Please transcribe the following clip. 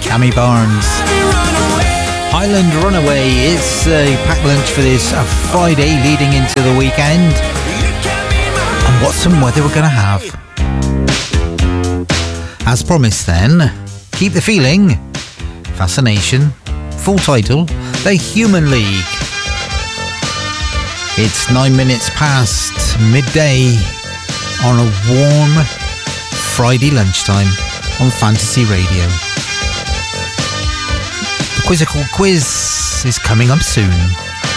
Cammy Barnes. Highland Runaway. It's a packed lunch for this Friday leading into the weekend. And what some weather we're going to have. As promised then, Keep the Feeling, Fascination, full title, The Human League. It's 9 minutes past midday on a warm Friday lunchtime on Fantasy Radio. The Quizzical Quiz is coming up soon.